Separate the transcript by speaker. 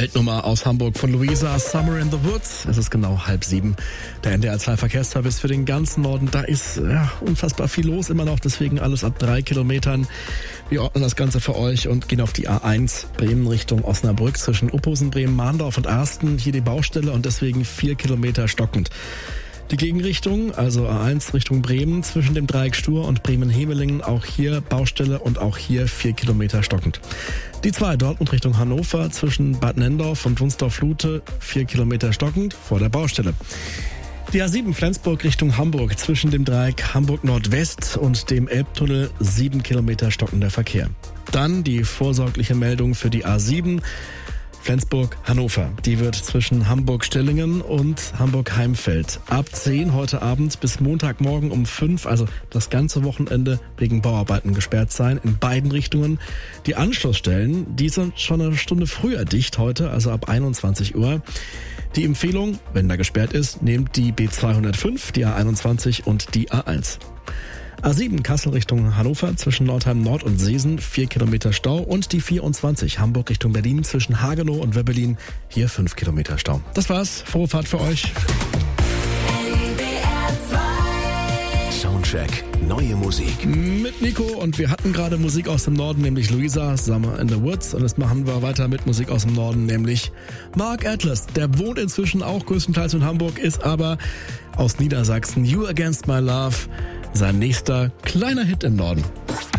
Speaker 1: Weltnummer aus Hamburg von Luisa, Summer in the Woods. Es ist genau 6:30. Der NDR 2 Verkehrsservice für den ganzen Norden. Da ist unfassbar viel los immer noch, deswegen alles ab 3 Kilometern. Wir ordnen das Ganze für euch und gehen auf die A1 Bremen Richtung Osnabrück zwischen Uphusen, Bremen, Mahndorf und Arsten. Hier die Baustelle und deswegen 4 Kilometer stockend. Die Gegenrichtung, also A1 Richtung Bremen, zwischen dem Dreieck Stur und Bremen-Hemelingen, auch hier Baustelle und auch hier 4 Kilometer stockend. Die 2 Dortmund Richtung Hannover, zwischen Bad Nendorf und Wunsdorf-Lute, 4 Kilometer stockend vor der Baustelle. Die A7 Flensburg Richtung Hamburg, zwischen dem Dreieck Hamburg-Nordwest und dem Elbtunnel, 7 Kilometer stockender Verkehr. Dann die vorsorgliche Meldung für die A7 Flensburg-Hannover. Die wird zwischen Hamburg-Stellingen und Hamburg-Heimfeld ab 10 heute Abend bis Montagmorgen um 5, also das ganze Wochenende, wegen Bauarbeiten gesperrt sein, in beiden Richtungen. Die Anschlussstellen, die sind schon eine Stunde früher dicht heute, also ab 21 Uhr. Die Empfehlung, wenn da gesperrt ist, nehmt die B205, die A21 und die A1. A7 Kassel Richtung Hannover zwischen Nordheim Nord und Seesen, 4 Kilometer Stau, und die 24 Hamburg Richtung Berlin zwischen Hagenow und Wöbbelin, hier 5 Kilometer Stau. Das war's, frohe Fahrt für euch.
Speaker 2: Soundcheck, neue Musik.
Speaker 1: Mit Nico, und wir hatten gerade Musik aus dem Norden, nämlich Luisa, Summer in the Woods, und jetzt machen wir weiter mit Musik aus dem Norden, nämlich Mark Atlas. Der wohnt inzwischen auch größtenteils in Hamburg, ist aber aus Niedersachsen. You Against My Love, sein nächster kleiner Hit im Norden.